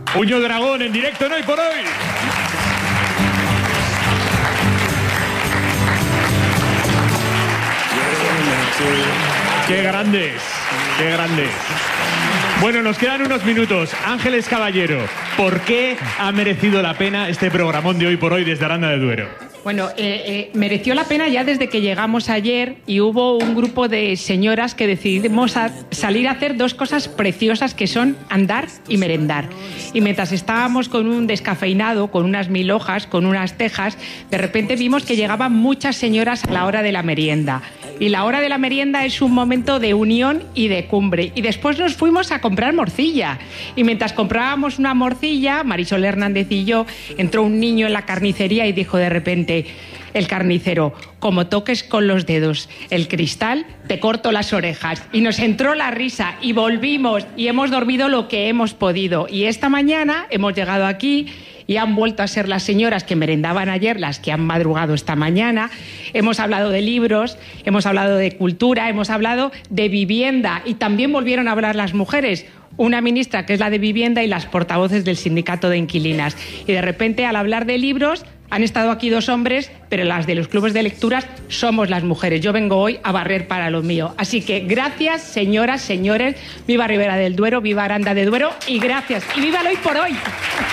Puño Dragón en directo en Hoy por Hoy. ¡Qué grandes! ¡Qué grandes! Bueno, nos quedan unos minutos. Ángeles Caballero, ¿por qué ha merecido la pena este programón de Hoy por Hoy desde Aranda de Duero? Bueno, mereció la pena ya desde que llegamos ayer y hubo un grupo de señoras que decidimos salir a hacer dos cosas preciosas que son andar y merendar. Y mientras estábamos con un descafeinado, con unas 1000 hojas, con unas tejas, de repente vimos que llegaban muchas señoras a la hora de la merienda. Y la hora de la merienda es un momento de unión y de cumbre. Y después nos fuimos a comprar morcilla. Y mientras comprábamos una morcilla, Marisol Hernández y yo, entró un niño en la carnicería y dijo de repente el carnicero: como toques con los dedos el cristal, te corto las orejas. Y nos entró la risa y volvimos y hemos dormido lo que hemos podido. Y esta mañana hemos llegado aquí y han vuelto a ser las señoras que merendaban ayer las que han madrugado esta mañana. Hemos hablado de libros, hemos hablado de cultura, hemos hablado de vivienda y también volvieron a hablar las mujeres. Una ministra que es la de vivienda y las portavoces del sindicato de inquilinas. Y de repente, al hablar de libros, han estado aquí dos hombres, pero las de los clubes de lecturas somos las mujeres. Yo vengo hoy a barrer para lo mío. Así que gracias, señoras, señores. Viva Ribera del Duero, viva Aranda de Duero y gracias. Y viva el Hoy por Hoy.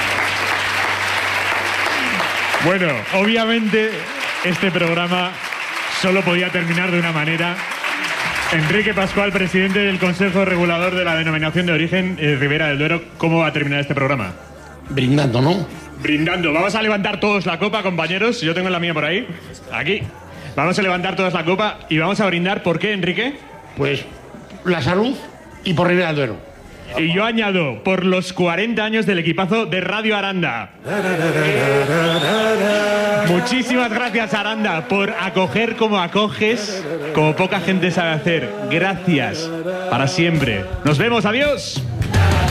Bueno, obviamente este programa solo podía terminar de una manera. Enrique Pascual, presidente del Consejo Regulador de la Denominación de Origen Ribera del Duero, ¿cómo va a terminar este programa? Brindando, ¿no? Brindando. Vamos a levantar todos la copa, compañeros. Yo tengo la mía por ahí. Aquí. Vamos a levantar todos la copa y vamos a brindar. ¿Por qué, Enrique? Pues la salud y por Ribera del Duero. Y yo añado, por los 40 años del equipazo de Radio Aranda. Muchísimas gracias, Aranda, por acoger como acoges, como poca gente sabe hacer. Gracias. Para siempre. Nos vemos. Adiós.